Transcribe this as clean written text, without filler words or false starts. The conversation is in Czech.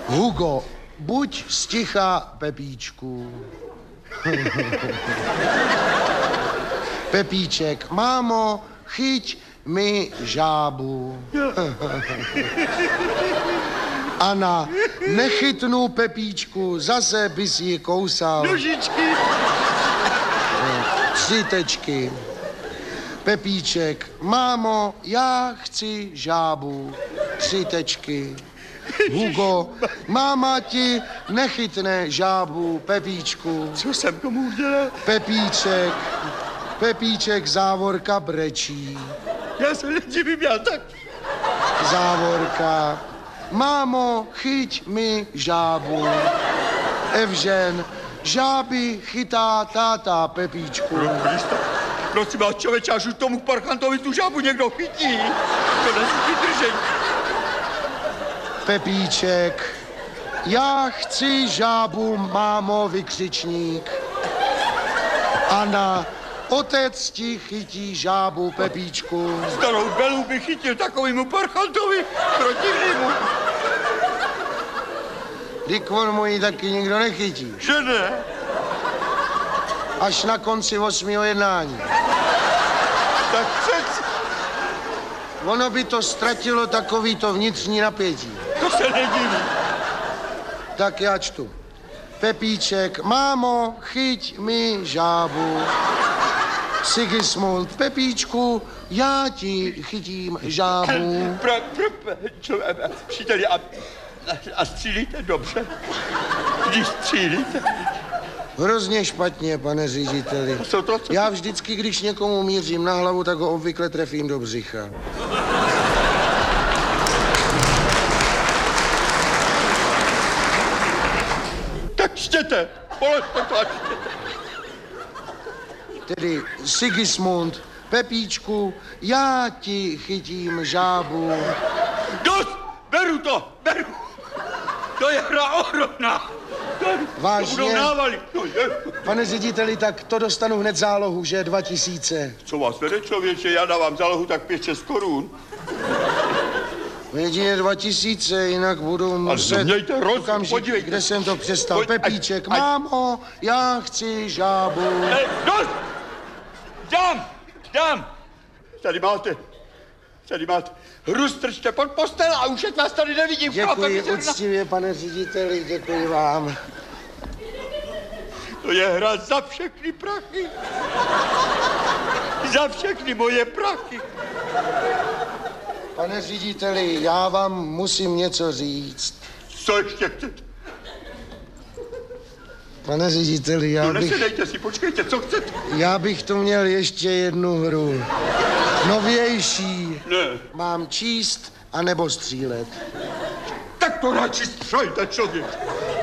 Hugo, buď sticha, Pepíčku. Pepíček, mámo, chyť mi žábu. Ana, nechytnu Pepíčku, zase bys ji kousal. Nožičky. 3 tečky. Pepíček, mámo, já chci žábu. 3 tečky. Hugo, máma ti nechytne žábu, Pepíčku. Co jsem komu udělal? Pepíček, závorka brečí. Já se nedivím, já tak. Závorka, mámo, chyť mi žábu. Evžen, žáby chytá táta, Pepíčku. Prosím vás, člověče, až už tomu parchantovi tu žábu někdo chytí. To nesmí držet. Pepíček, já chci žábu, mámo, vykřičník. Ana, otec ti chytí žábu, Pepíčku. Starou Belu by chytil takovýmu parchantovi protivnému. Dyk on mu ji taky nikdo nechytí. Že ne? Až na konci 8. jednání. Tak přeci. Ono by to ztratilo takovýto vnitřní napětí. To se nedivím. Tak já čtu. Pepíček, mámo, chyť mi žábu. Sigismund, Pepíčku, já ti chytím žábu. Příteli, a střílíte dobře? Když střílíte? Hrozně špatně, pane řediteli. Co to? Já vždycky, když někomu mířím na hlavu, tak ho obvykle trefím do břicha. Tak čtěte, poležte to a čtěte. Tedy Sigismund, Pepíčku, já ti chytím žábu. Dost! Beru to! Beru! To je hra ohromná! Vážně? To budou návaly! Pane řediteli, tak to dostanu hned zálohu, že 2000. Co vás vede, člověče? Já dávám zálohu tak 5-6 korun. Jedině 2000, jinak budu muset... mějte rozum, okamžik, podívejte. kde jsem to přestal. Pepíček, Aj. mámo, já chci žábu. Dost! Dám! Tady máte. Hru strčte pod postel a už vás tady nevidím. Děkuji úctivě, pane řediteli, děkuji vám. To je hra za všechny prachy. Za všechny moje prachy. Pane řediteli, já vám musím něco říct. Co ještě chcete? Pane řediteli, No nesedejte si, počkejte, co chcete? já bych tu měl ještě jednu hru. Novější. Ne. Mám číst anebo střílet. Tak to radši střelte, člověk.